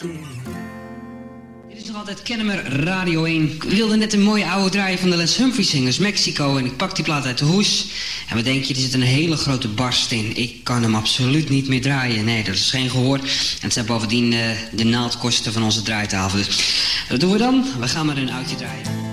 Dit is nog altijd Kennemer Radio 1. Ik wilde net een mooie oude draaien van de Les Humphrey Singers, Mexico. En ik pak die plaat uit de hoes. En wat denk je, er zit een hele grote barst in. Ik kan hem absoluut niet meer draaien. Nee, dat is geen gehoor. En het zijn bovendien de naaldkosten van onze draaitafel. Dus wat doen we dan? We gaan maar een oudje draaien.